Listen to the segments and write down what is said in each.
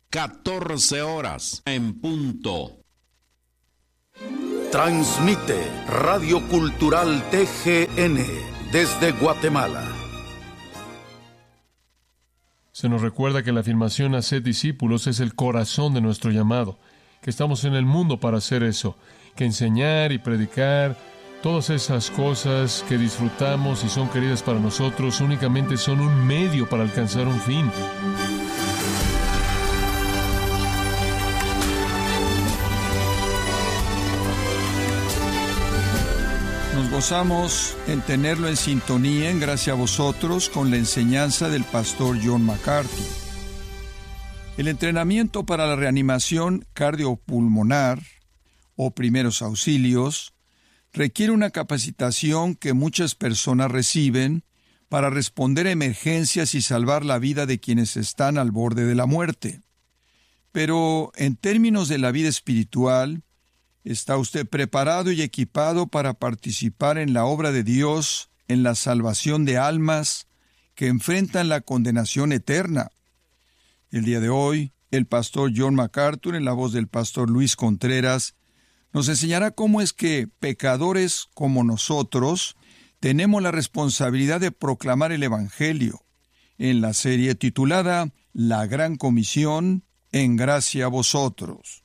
14 horas en punto. Transmite Radio Cultural TGN desde Guatemala. Se nos recuerda que la afirmación "haced discípulos" es el corazón de nuestro llamado, que estamos en el mundo para hacer eso, que enseñar y predicar, todas esas cosas que disfrutamos y son queridas para nosotros, únicamente son un medio para alcanzar un fin. Nos gozamos en tenerlo en sintonía, en gracia a vosotros, con la enseñanza del pastor John MacArthur. El entrenamiento para la reanimación cardiopulmonar o primeros auxilios requiere una capacitación que muchas personas reciben para responder a emergencias y salvar la vida de quienes están al borde de la muerte. Pero en términos de la vida espiritual, ¿está usted preparado y equipado para participar en la obra de Dios, en la salvación de almas que enfrentan la condenación eterna? El día de hoy, el pastor John MacArthur, en la voz del pastor Luis Contreras, nos enseñará cómo es que pecadores como nosotros tenemos la responsabilidad de proclamar el Evangelio, en la serie titulada La Gran Comisión, en gracia a vosotros.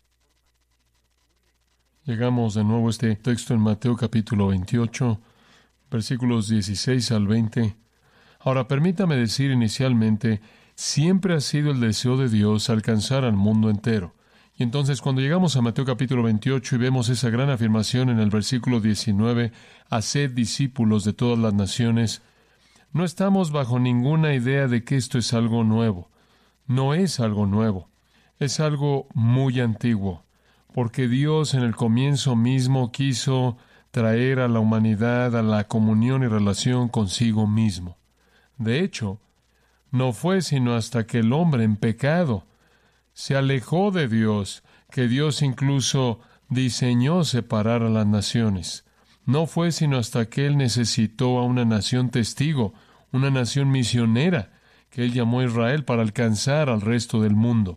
Llegamos de nuevo a este texto en Mateo capítulo 28, versículos 16 al 20. Ahora, permítame decir inicialmente, siempre ha sido el deseo de Dios alcanzar al mundo entero. Y entonces, cuando llegamos a Mateo capítulo 28 y vemos esa gran afirmación en el versículo 19, haced discípulos de todas las naciones, no estamos bajo ninguna idea de que esto es algo nuevo. No es algo nuevo, es algo muy antiguo. Porque Dios en el comienzo mismo quiso traer a la humanidad a la comunión y relación consigo mismo. De hecho, no fue sino hasta que el hombre en pecado se alejó de Dios, que Dios incluso diseñó separar a las naciones. No fue sino hasta que Él necesitó a una nación testigo, una nación misionera, que Él llamó Israel para alcanzar al resto del mundo.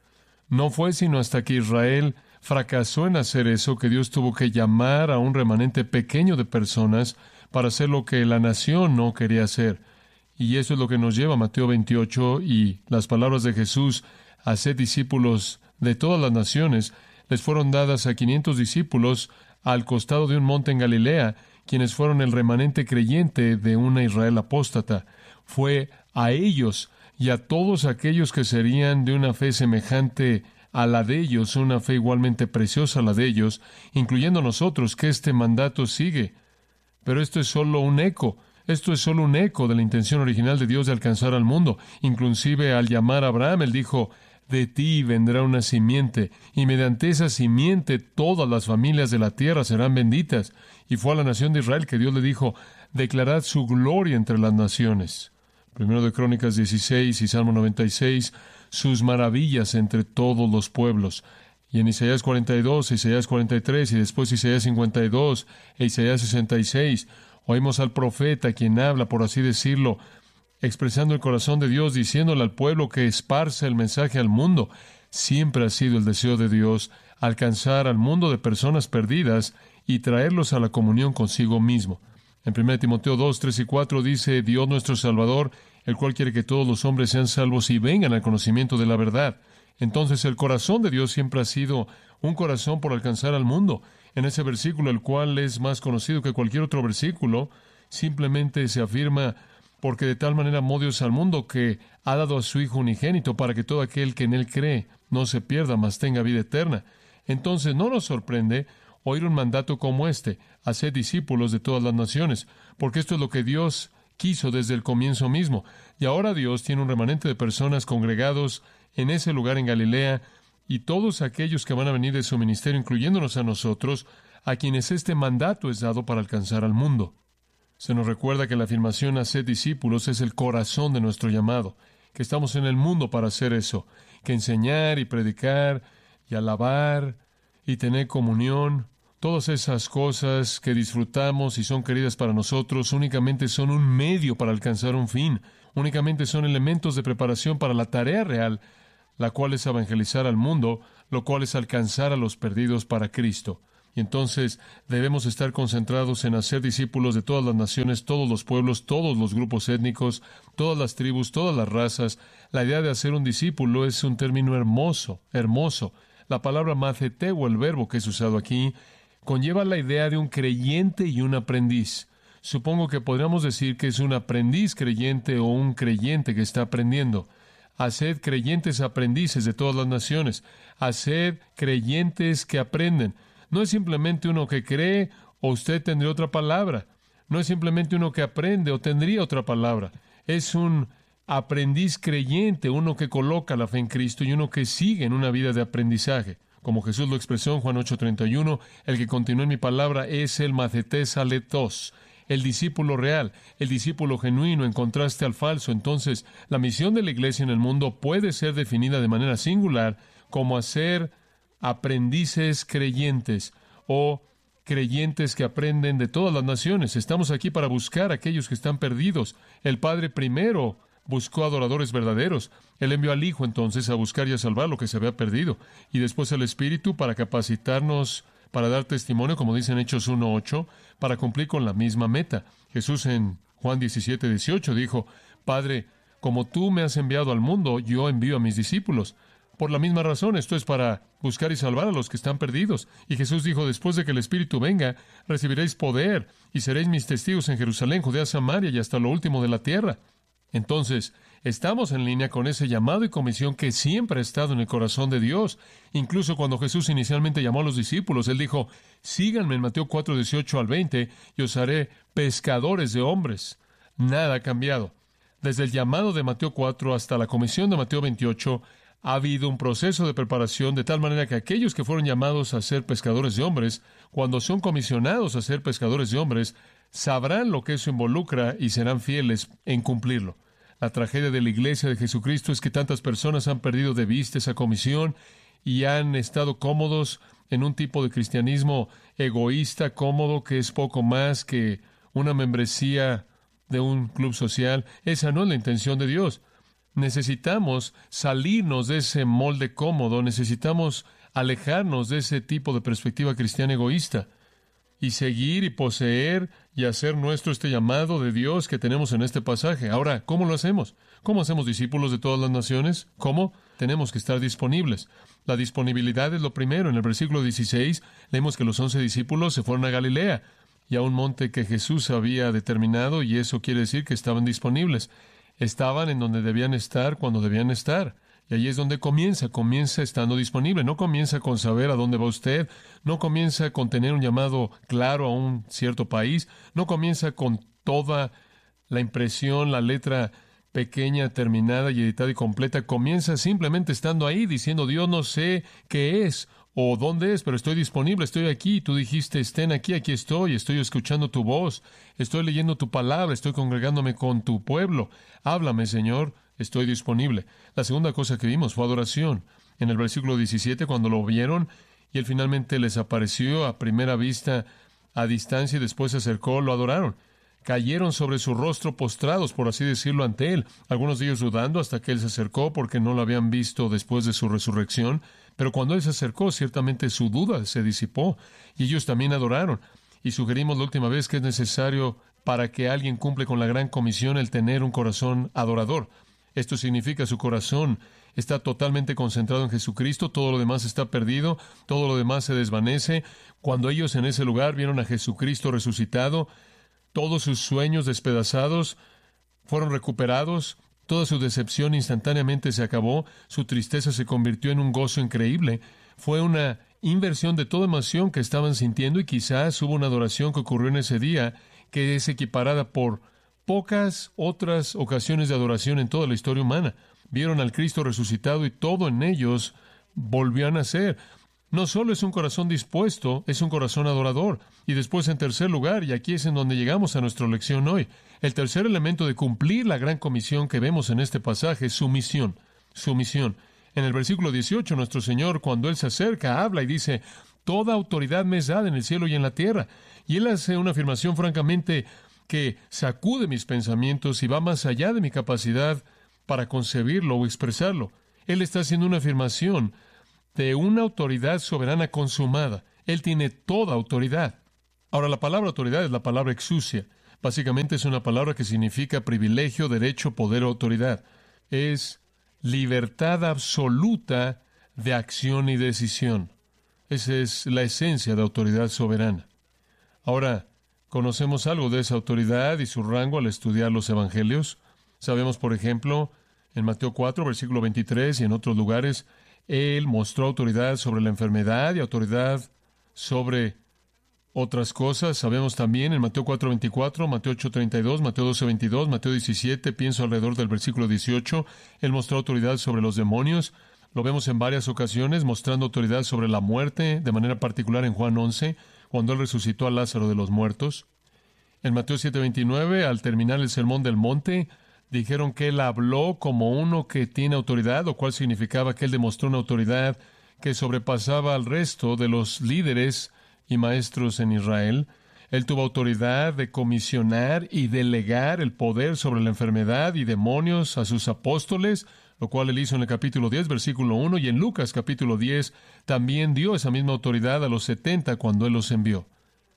No fue sino hasta que Israel fracasó en hacer eso que Dios tuvo que llamar a un remanente pequeño de personas para hacer lo que la nación no quería hacer. Y eso es lo que nos lleva a Mateo 28 y las palabras de Jesús, haced discípulos de todas las naciones, les fueron dadas a 500 discípulos al costado de un monte en Galilea, quienes fueron el remanente creyente de una Israel apóstata. Fue a ellos y a todos aquellos que serían de una fe semejante a la de ellos, una fe igualmente preciosa a la de ellos, incluyendo nosotros, que este mandato sigue. Pero esto es solo un eco. Esto es solo un eco de la intención original de Dios de alcanzar al mundo. Inclusive al llamar a Abraham, Él dijo, de ti vendrá una simiente, y mediante esa simiente todas las familias de la tierra serán benditas. Y fue a la nación de Israel que Dios le dijo, declarad su gloria entre las naciones. Primero de Crónicas 16 y Salmo 96, sus maravillas entre todos los pueblos. Y en Isaías 42, Isaías 43 y después Isaías 52 e Isaías 66, oímos al profeta quien habla, por así decirlo, expresando el corazón de Dios, diciéndole al pueblo que esparce el mensaje al mundo. Siempre ha sido el deseo de Dios alcanzar al mundo de personas perdidas y traerlos a la comunión consigo mismo. En 1 Timoteo 2, 3 y 4 dice, Dios nuestro Salvador, el cual quiere que todos los hombres sean salvos y vengan al conocimiento de la verdad. Entonces el corazón de Dios siempre ha sido un corazón por alcanzar al mundo. En ese versículo, el cual es más conocido que cualquier otro versículo, simplemente se afirma, porque de tal manera amó Dios al mundo que ha dado a su Hijo unigénito para que todo aquel que en Él cree no se pierda, mas tenga vida eterna. Entonces no nos sorprende oír un mandato como este, haced discípulos de todas las naciones, porque esto es lo que Dios quiso desde el comienzo mismo. Y ahora Dios tiene un remanente de personas congregados en ese lugar en Galilea, y todos aquellos que van a venir de su ministerio, incluyéndonos a nosotros, a quienes este mandato es dado para alcanzar al mundo. Se nos recuerda que la afirmación haced discípulos es el corazón de nuestro llamado, que estamos en el mundo para hacer eso, que enseñar y predicar y alabar y tener comunión, todas esas cosas que disfrutamos y son queridas para nosotros, únicamente son un medio para alcanzar un fin, únicamente son elementos de preparación para la tarea real la cual es evangelizar al mundo, lo cual es alcanzar a los perdidos para Cristo. Y entonces debemos estar concentrados en hacer discípulos de todas las naciones, todos los pueblos, todos los grupos étnicos, todas las tribus, todas las razas. La idea de hacer un discípulo es un término hermoso, hermoso. La palabra matheteo, el verbo que es usado aquí, conlleva la idea de un creyente y un aprendiz. Supongo que podríamos decir que es un aprendiz creyente o un creyente que está aprendiendo. Haced creyentes aprendices de todas las naciones. Haced creyentes que aprenden. No es simplemente uno que cree o usted tendría otra palabra. No es simplemente uno que aprende o tendría otra palabra. Es un aprendiz creyente, uno que coloca la fe en Cristo y uno que sigue en una vida de aprendizaje. Como Jesús lo expresó en Juan 8:31, el que continúa en mi palabra es el mathetes aletos, el discípulo real, el discípulo genuino en contraste al falso. Entonces, la misión de la iglesia en el mundo puede ser definida de manera singular como hacer aprendices creyentes o creyentes que aprenden de todas las naciones. Estamos aquí para buscar a aquellos que están perdidos. El Padre primero buscó adoradores verdaderos. Él envió al Hijo entonces a buscar y a salvar lo que se había perdido. Y después el Espíritu para capacitarnos, para dar testimonio, como dice en Hechos 1:8, para cumplir con la misma meta. Jesús en Juan 17:18 dijo, Padre, como tú me has enviado al mundo, yo envío a mis discípulos. Por la misma razón, esto es para buscar y salvar a los que están perdidos. Y Jesús dijo, después de que el Espíritu venga, recibiréis poder y seréis mis testigos en Jerusalén, Judea, Samaria y hasta lo último de la tierra. Entonces, estamos en línea con ese llamado y comisión que siempre ha estado en el corazón de Dios. Incluso cuando Jesús inicialmente llamó a los discípulos, Él dijo, síganme en Mateo 4:18-20 y os haré pescadores de hombres. Nada ha cambiado. Desde el llamado de Mateo 4 hasta la comisión de Mateo 28, ha habido un proceso de preparación de tal manera que aquellos que fueron llamados a ser pescadores de hombres, cuando son comisionados a ser pescadores de hombres, sabrán lo que eso involucra y serán fieles en cumplirlo. La tragedia de la Iglesia de Jesucristo es que tantas personas han perdido de vista esa comisión y han estado cómodos en un tipo de cristianismo egoísta, cómodo, que es poco más que una membresía de un club social. Esa no es la intención de Dios. Necesitamos salirnos de ese molde cómodo, necesitamos alejarnos de ese tipo de perspectiva cristiana egoísta y seguir y poseer y hacer nuestro este llamado de Dios que tenemos en este pasaje. Ahora, ¿cómo lo hacemos? ¿Cómo hacemos discípulos de todas las naciones? ¿Cómo? Tenemos que estar disponibles. La disponibilidad es lo primero. En el versículo 16 leemos que los 11 discípulos se fueron a Galilea y a un monte que Jesús había determinado, y eso quiere decir que estaban disponibles. Estaban en donde debían estar cuando debían estar. Y ahí es donde comienza estando disponible. No comienza con saber a dónde va usted, no comienza con tener un llamado claro a un cierto país, no comienza con toda la impresión, la letra pequeña, terminada y editada y completa. Comienza simplemente estando ahí, diciendo, Dios, no sé qué es o dónde es, pero estoy disponible, estoy aquí. Tú dijiste, estén aquí, aquí estoy escuchando tu voz, estoy leyendo tu palabra, estoy congregándome con tu pueblo. Háblame, Señor, estoy disponible. La segunda cosa que vimos fue adoración. En el versículo 17, cuando lo vieron, y Él finalmente les apareció a primera vista, a distancia, y después se acercó, lo adoraron. Cayeron sobre su rostro postrados, por así decirlo, ante Él. Algunos de ellos dudando hasta que Él se acercó porque no lo habían visto después de su resurrección. Pero cuando Él se acercó, ciertamente su duda se disipó y ellos también adoraron. Y sugerimos la última vez que es necesario para que alguien cumple con la gran comisión el tener un corazón adorador. Esto significa su corazón está totalmente concentrado en Jesucristo, todo lo demás está perdido, todo lo demás se desvanece. Cuando ellos en ese lugar vieron a Jesucristo resucitado, todos sus sueños despedazados fueron recuperados, toda su decepción instantáneamente se acabó, su tristeza se convirtió en un gozo increíble. Fue una inversión de toda emoción que estaban sintiendo y quizás hubo una adoración que ocurrió en ese día que es equiparada por pocas otras ocasiones de adoración en toda la historia humana. Vieron al Cristo resucitado y todo en ellos volvió a nacer. No solo es un corazón dispuesto, es un corazón adorador. Y después, en tercer lugar, y aquí es en donde llegamos a nuestra lección hoy, el tercer elemento de cumplir la gran comisión que vemos en este pasaje es su misión. Su misión. En el versículo 18, nuestro Señor, cuando Él se acerca, habla y dice, toda autoridad me es dada en el cielo y en la tierra. Y Él hace una afirmación francamente que sacude mis pensamientos y va más allá de mi capacidad para concebirlo o expresarlo. Él está haciendo una afirmación de una autoridad soberana consumada. Él tiene toda autoridad. Ahora, la palabra autoridad es la palabra exousia. Básicamente es una palabra que significa privilegio, derecho, poder o autoridad. Es libertad absoluta de acción y decisión. Esa es la esencia de autoridad soberana. Ahora, conocemos algo de esa autoridad y su rango al estudiar los evangelios. Sabemos, por ejemplo, en Mateo 4, versículo 23 y en otros lugares, Él mostró autoridad sobre la enfermedad y autoridad sobre otras cosas. Sabemos también en Mateo 4:24, Mateo 8:32, Mateo 12:22, Mateo 17, pienso alrededor del versículo 18, Él mostró autoridad sobre los demonios. Lo vemos en varias ocasiones mostrando autoridad sobre la muerte, de manera particular en Juan 11, cuando Él resucitó a Lázaro de los muertos. En Mateo 7:29, al terminar el Sermón del Monte, dijeron que Él habló como uno que tiene autoridad, lo cual significaba que Él demostró una autoridad que sobrepasaba al resto de los líderes y maestros en Israel. Él tuvo autoridad de comisionar y delegar el poder sobre la enfermedad y demonios a sus apóstoles, lo cual Él hizo en el capítulo 10, versículo 1, y en Lucas capítulo 10 también dio esa misma autoridad a los 70 cuando Él los envió.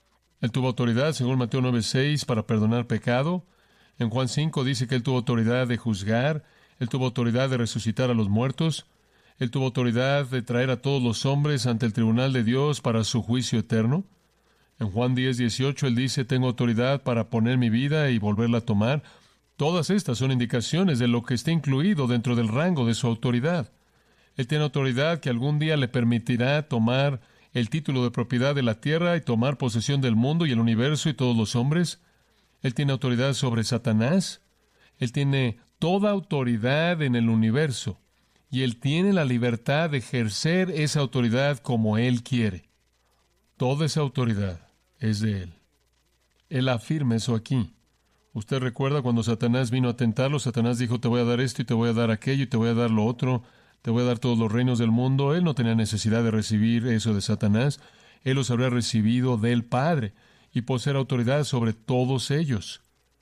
Él tuvo autoridad, según Mateo 9:6, para perdonar pecado. En Juan 5 dice que Él tuvo autoridad de juzgar. Él tuvo autoridad de resucitar a los muertos. Él tuvo autoridad de traer a todos los hombres ante el tribunal de Dios para su juicio eterno. En Juan 10:18 Él dice, tengo autoridad para poner mi vida y volverla a tomar. Todas estas son indicaciones de lo que está incluido dentro del rango de su autoridad. Él tiene autoridad que algún día le permitirá tomar el título de propiedad de la tierra y tomar posesión del mundo y el universo y todos los hombres. Él tiene autoridad sobre Satanás. Él tiene toda autoridad en el universo. Y Él tiene la libertad de ejercer esa autoridad como Él quiere. Toda esa autoridad es de Él. Él afirma eso aquí. Usted recuerda cuando Satanás vino a tentarlo, Satanás dijo, te voy a dar esto y te voy a dar aquello y te voy a dar lo otro, te voy a dar todos los reinos del mundo. Él no tenía necesidad de recibir eso de Satanás. Él los habría recibido del Padre y poseer autoridad sobre todos ellos.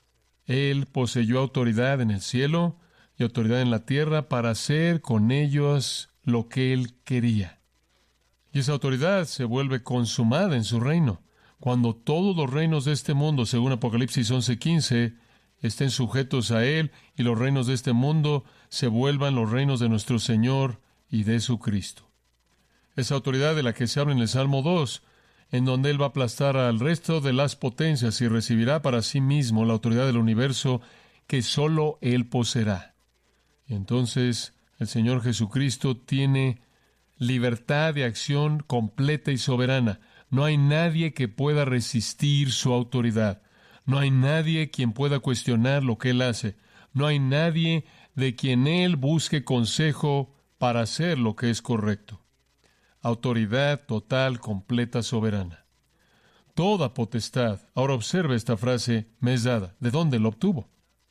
Él poseyó autoridad en el cielo y autoridad en la tierra para hacer con ellos lo que Él quería. Y esa autoridad se vuelve consumada en su reino. Cuando todos los reinos de este mundo, según Apocalipsis 11:15, estén sujetos a Él y los reinos de este mundo se vuelvan los reinos de nuestro Señor y de su Cristo. Esa autoridad de la que se habla en el Salmo 2, en donde Él va a aplastar al resto de las potencias y recibirá para sí mismo la autoridad del universo que solo Él poseerá. Y entonces el Señor Jesucristo tiene libertad de acción completa y soberana. No hay nadie que pueda resistir su autoridad. No hay nadie quien pueda cuestionar lo que Él hace. No hay nadie de quien Él busque consejo para hacer lo que es correcto. Autoridad total, completa, soberana. Toda potestad. Ahora observe esta frase, me es dada. ¿De dónde lo obtuvo?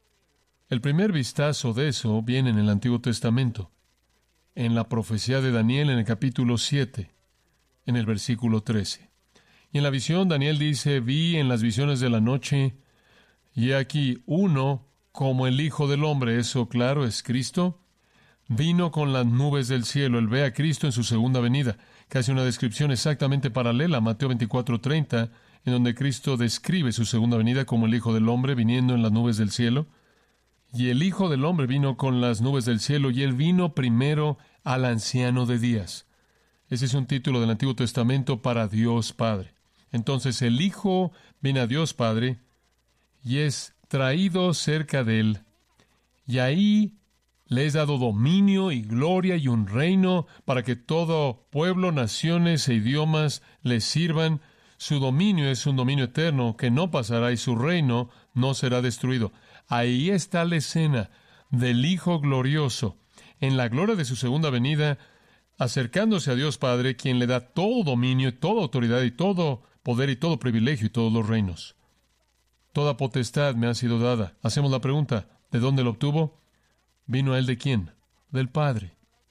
El primer vistazo de eso viene en el Antiguo Testamento, en la profecía de Daniel en el capítulo 7, en el versículo 13. Y en la visión Daniel dice, vi en las visiones de la noche, y aquí uno como el Hijo del Hombre, eso claro, es Cristo, vino con las nubes del cielo. Él ve a Cristo en su segunda venida, que hace una descripción exactamente paralela a Mateo 24:30, en donde Cristo describe su segunda venida como el Hijo del Hombre viniendo en las nubes del cielo. Y el Hijo del Hombre vino con las nubes del cielo, y Él vino primero al Anciano de Días. Ese es un título del Antiguo Testamento para Dios Padre. Entonces el Hijo viene a Dios Padre y es traído cerca de Él. Y ahí le es dado dominio y gloria y un reino para que todo pueblo, naciones e idiomas le sirvan. Su dominio es un dominio eterno que no pasará y su reino no será destruido. Ahí está la escena del Hijo glorioso, en la gloria de su segunda venida, acercándose a Dios Padre, quien le da todo dominio, y toda autoridad, y todo poder, y todo privilegio, y todos los reinos. Toda potestad me ha sido dada. Hacemos la pregunta, ¿de dónde lo obtuvo? ¿Vino a Él de quién? Del Padre.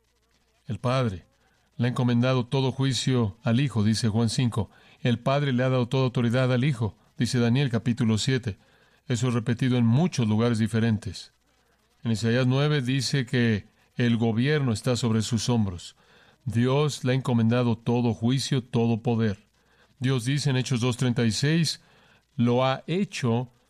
El Padre le ha encomendado todo juicio al Hijo, dice Juan 5. El Padre le ha dado toda autoridad al Hijo, dice Daniel capítulo 7. Eso es repetido en muchos lugares diferentes. En Isaías 9 dice que El gobierno está sobre sus hombros. Dios le ha encomendado todo juicio, todo poder. Dios dice en Hechos 2:36, lo ha hecho